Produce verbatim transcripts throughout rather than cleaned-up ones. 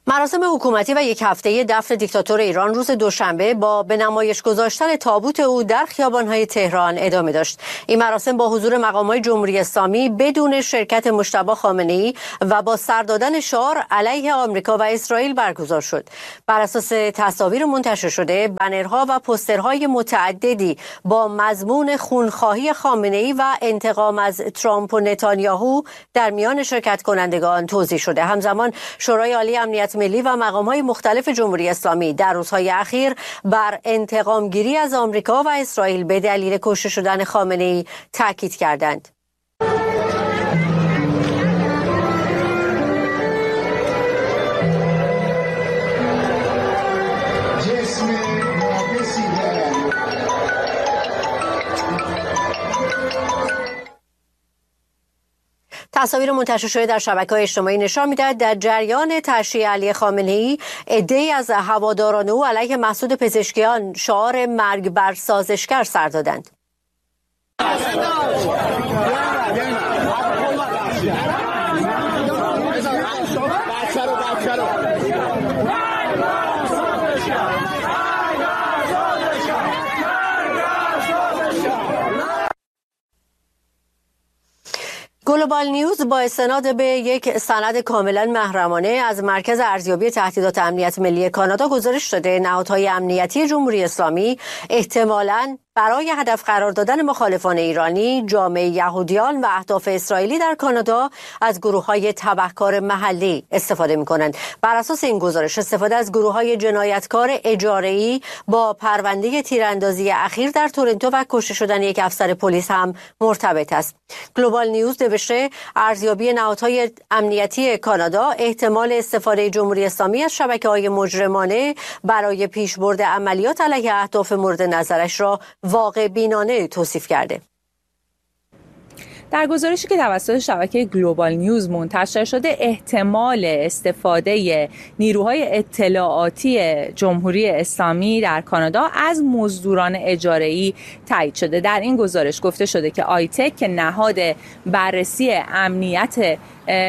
مراسم حکومتی و یک هفته دفن دیکتاتور ایران روز دوشنبه با به نمایش گذاشتن تابوت او در خیابان‌های تهران ادامه داشت. این مراسم با حضور مقام‌های جمهوری اسلامی بدون شرکت مجتبی خامنه‌ای و با سر دادن شعار علیه آمریکا و اسرائیل برگزار شد. بر اساس تصاویر منتشر شده، بنرها و پوسترهای متعددی با مضمون خونخواهی خامنه‌ای و انتقام از ترامپ و نتانیاهو در میان شرکت کنندگان توزیع شده. همزمان شورای عالی امنیت ملی و مقام‌های مختلف جمهوری اسلامی در روزهای اخیر بر انتقام گیری از آمریکا و اسرائیل به دلیل کشته شدن خامنه‌ای تاکید کردند. تصاویر منتشر شده در شبکه‌های اجتماعی نشان می‌دهد در جریان تشییع علی خامنه‌ای عده‌ای از هواداران او علیه مسعود پزشکیان شعار مرگ بر سازشگر سر دادند. گلوبال نیوز با استناد به یک سند کاملا محرمانه از مرکز ارزیابی تهدیدات امنیت ملی کانادا گزارش داده نهادهای امنیتی جمهوری اسلامی احتمالاً برای هدف قرار دادن مخالفان ایرانی، جامعه یهودیان و اهداف اسرائیلی در کانادا از گروه‌های تبهکار محلی استفاده می‌کنند. بر اساس این گزارش استفاده از گروه‌های جنایتکار اجاره‌ای با پرونده تیراندازی اخیر در تورنتو و کشته شدن یک افسر پلیس هم مرتبط است. گلوبال نیوز نوشته ارزیابی نهادهای امنیتی کانادا احتمال استفاده جمهوری اسلامی از شبکه‌های مجرمانه برای پیشبرد عملیات علیه اهداف مورد نظرش را واقع بینانه توصیف کرده. در گزارشی که توسط شبکه گلوبال نیوز منتشر شده، احتمال استفاده نیروهای اطلاعاتی جمهوری اسلامی در کانادا از مزدوران اجاره‌ای تایید شده. در این گزارش گفته شده که آیتک که نهاد بررسی امنیت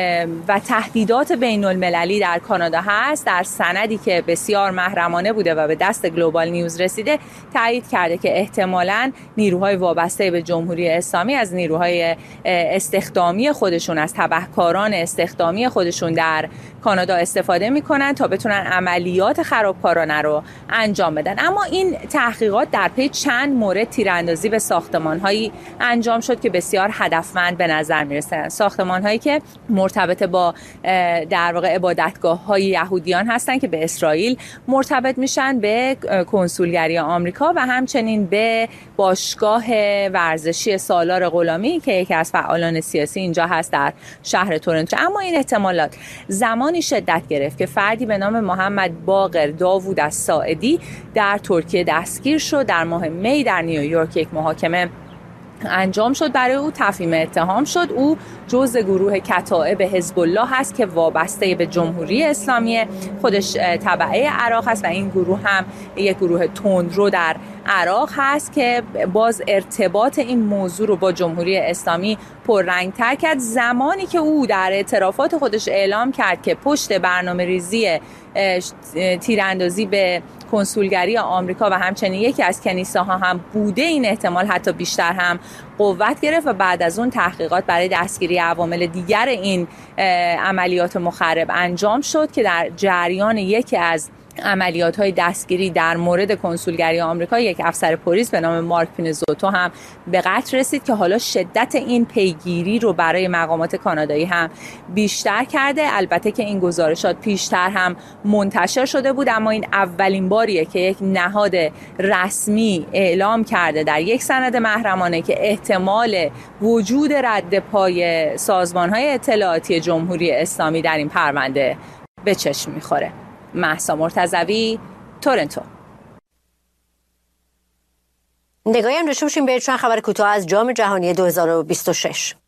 و تهدیدات بین المللی در کانادا هست، در سندی که بسیار محرمانه بوده و به دست گلوبال نیوز رسیده تایید کرده که احتمالاً نیروهای وابسته به جمهوری اسلامی از نیروهای استخدامی خودشون، از تبهکاران استخدامی خودشون در کانادا استفاده میکنن تا بتونن عملیات خرابکارانه رو انجام بدن. اما این تحقیقات در پی چند مورد تیراندازی به ساختمان‌هایی انجام شد که بسیار هدفمند به نظر میرسن. ساختمان‌هایی که مرتبط با در واقع عبادتگاه‌های یهودیان هستن که به اسرائیل مرتبط میشن، به کنسولگری آمریکا و همچنین به باشگاه ورزشی سالار غلامی که یکی از فعالان سیاسی اینجا هست در شهر تورنتو. اما این احتمالات زمانی شدت گرفت که فردی به نام محمد باقر داوود الساعدی در ترکیه دستگیر شد. در ماه می در نیویورک یک محاکمه انجام شد، برای او تفهیم اتهام شد. او جزء گروه کتائب حزب الله هست که وابسته به جمهوری اسلامی، خودش تبعه عراق هست و این گروه هم یک گروه تندرو در عراق هست که باز ارتباط این موضوع رو با جمهوری اسلامی پررنگ‌تر کرد زمانی که او در اعترافات خودش اعلام کرد که پشت برنامه ریزی تیراندازی به کنسولگری آمریکا و همچنین یکی از کنیسه‌ها هم بوده. این احتمال حتی بیشتر هم قوت گرفت و بعد از اون تحقیقات برای دستگیری عوامل دیگر این عملیات مخرب انجام شد که در جریان یکی از عملیات‌های دستگیری در مورد کنسولگری آمریکا یک افسر پلیس به نام مارک پینزوتو هم به قتل رسید که حالا شدت این پیگیری رو برای مقامات کانادایی هم بیشتر کرده. البته که این گزارشات پیشتر هم منتشر شده بود، اما این اولین باریه که یک نهاد رسمی اعلام کرده در یک سند محرمانه که احتمال وجود رد پای سازمان‌های اطلاعاتی جمهوری اسلامی در این پرونده به چشم می‌خوره. مهسا مرتضوی، تورنتو. نگاهی هم داشته باشیم به چند خبر کوتاه از جام جهانی دو هزار و بیست و شش.